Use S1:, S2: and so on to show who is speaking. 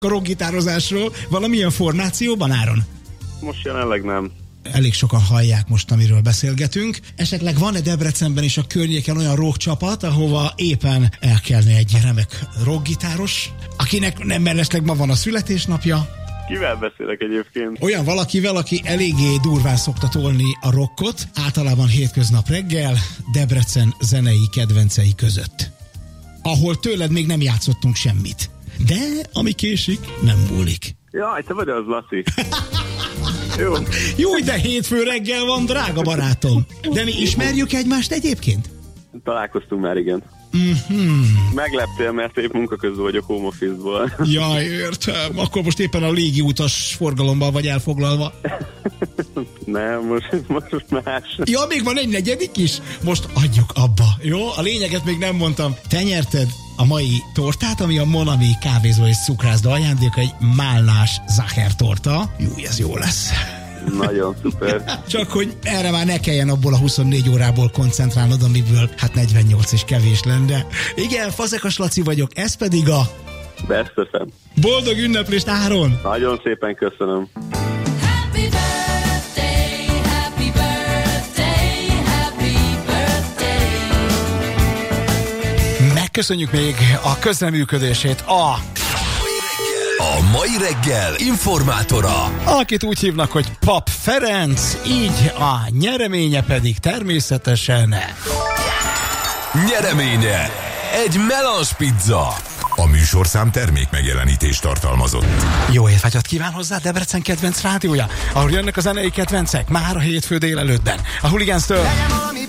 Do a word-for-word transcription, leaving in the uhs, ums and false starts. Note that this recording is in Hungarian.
S1: a rockgitározásról valamilyen formációban, Áron?
S2: Most jelenleg nem.
S1: Elég sokan hallják most, amiről beszélgetünk. Esetleg van-e Debrecenben is a környéken olyan rock csapat, ahova éppen elkelne egy remek rockgitáros, akinek nem mellesleg ma van a születésnapja?
S2: Kivel beszélek egyébként?
S1: Olyan valakivel, aki eléggé durván szokta tolni a rockot, általában hétköznap reggel, Debrecen zenei kedvencei között. Ahol tőled még nem játszottunk semmit. De ami késik, nem múlik.
S2: Jaj, te vagy az, Laci. Jó.
S1: Jó, de hétfő reggel van, drága barátom. De mi ismerjük egymást egyébként?
S2: Találkoztunk már, igen.
S1: Mm-hmm.
S2: Megleptél, mert épp munka közben vagyok home office-ból.
S1: Jaj, értem. Akkor most éppen a légiutas forgalomban vagy elfoglalva.
S2: Nem, most, most más.
S1: Ja, még van egy negyedik is? Most adjuk abba, jó? A lényeget még nem mondtam. Te nyerted a mai tortát, ami a Monami kávézó és cukrászda ajándéka, egy málnás Zacher torta. Jó, ez jó lesz.
S2: Nagyon szuper.
S1: Csak hogy erre már ne kelljen abból a huszonnégy órából koncentrálnod, amiből hát negyvennyolc is kevés lenne. Igen, Fazekas Laci vagyok, ez pedig a...
S2: Best ef em.
S1: Boldog ünneplést, Áron!
S2: Nagyon szépen köszönöm.
S3: Happy birthday, happy birthday, happy birthday.
S1: Megköszönjük még a közreműködését a...
S4: A mai reggel informátora,
S1: akit úgy hívnak, hogy Pap Ferenc, így a nyereménye pedig természetesen...
S4: nyereménye egy melange pizza.
S5: A műsorszám termék megjelenítést tartalmazott.
S1: Jó étvágyat kíván hozzá Debrecen kedvenc rádiója, ahol jönnek a zenei kedvencek már a hétfő délelőttben. A Hooligans-től